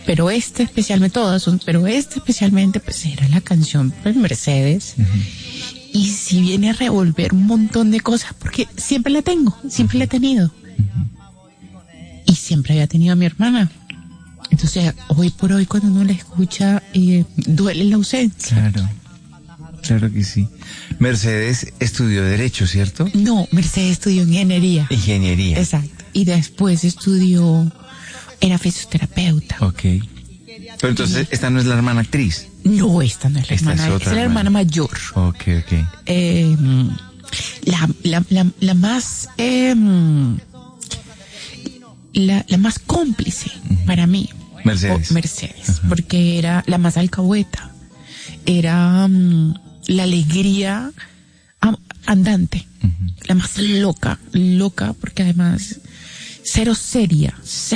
pero especialmente todas son, pero especialmente pues era la canción pues, Mercedes. Y si viene a revolver un montón de cosas, porque siempre la tengo, siempre la he tenido. Y siempre había tenido a mi hermana. Entonces, hoy por hoy, cuando uno la escucha, duele la ausencia. Claro que sí. Mercedes estudió Derecho, ¿cierto? No, Mercedes estudió Ingeniería. Ingeniería. Exacto. Y después era fisioterapeuta. Ok. Pero entonces, ¿esta no es la hermana actriz? No, esta no es la hermana. Esta es la hermana mayor. Ok. La más... la más cómplice para mí. Mercedes. Porque era la más alcahueta. Era la alegría andante. La más loca, porque además cero seria.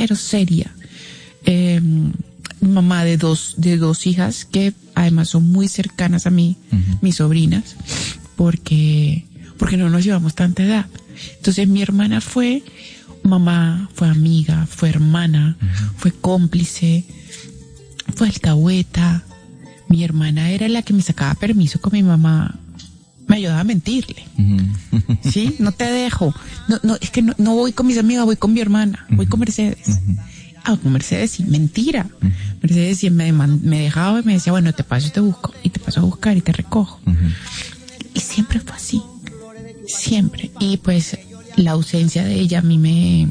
Mamá de dos hijas que además son muy cercanas a mí, mis sobrinas, porque no nos llevamos tanta edad. Entonces mi hermana fue mamá, fue amiga, fue hermana, fue cómplice, fue alcahueta. Mi hermana era la que me sacaba permiso con mi mamá, me ayudaba a mentirle. ¿Sí? No te dejo. No, es que no voy con mis amigas, voy con mi hermana, voy con Mercedes. Con Mercedes sí, mentira. Mercedes sí me dejaba y me decía, bueno, te paso y te busco, y te paso a buscar y te recojo. Y siempre fue así. Siempre. Y pues la ausencia de ella a mí me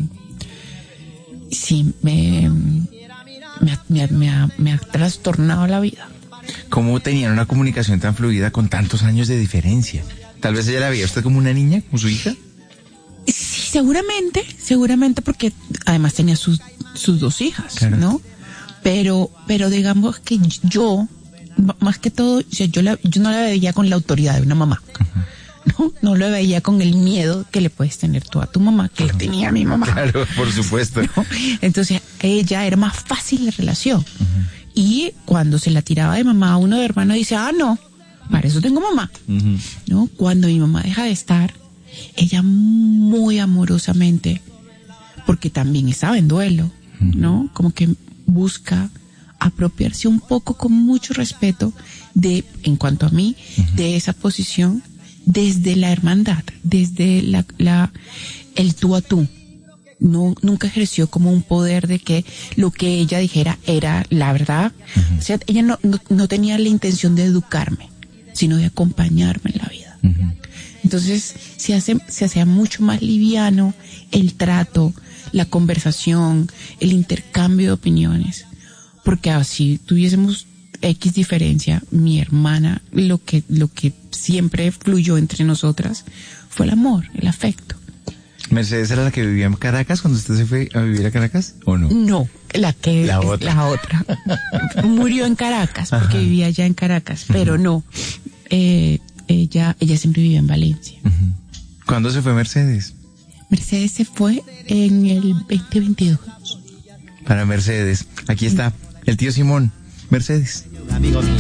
ha trastornado la vida. ¿Cómo tenían una comunicación tan fluida con tantos años de diferencia? Tal vez ella la veía usted como una niña, como su hija. Sí, seguramente porque además tenía sus dos hijas, claro. ¿No? Pero digamos que yo, más que todo, o sea, yo no la veía con la autoridad de una mamá. No lo veía con el miedo que le puedes tener tú a tu mamá, que le tenía a mi mamá. Claro, por supuesto. ¿No? Entonces, ella era más fácil la relación. Y cuando se la tiraba de mamá a uno de hermano, dice, no, para eso tengo mamá. ¿No? Cuando mi mamá deja de estar, ella muy amorosamente, porque también estaba en duelo, ¿no? Como que busca apropiarse un poco con mucho respeto en cuanto a mí, de esa posición, desde la hermandad, desde el tú a tú. No, nunca ejerció como un poder de que lo que ella dijera era la verdad. O sea, ella no tenía la intención de educarme, sino de acompañarme en la vida. Entonces, se hacía mucho más liviano el trato, la conversación, el intercambio de opiniones. Porque así tuviésemos X diferencia, mi hermana, lo que siempre fluyó entre nosotras fue el amor, el afecto. ¿Mercedes era la que vivía en Caracas cuando usted se fue a vivir a Caracas o no? No, la otra. Murió en Caracas porque vivía allá en Caracas, pero no. Ella siempre vivía en Valencia. ¿Cuándo se fue Mercedes? Mercedes se fue en el 2022. Para Mercedes, aquí está el tío Simón, Mercedes. Amigo mío.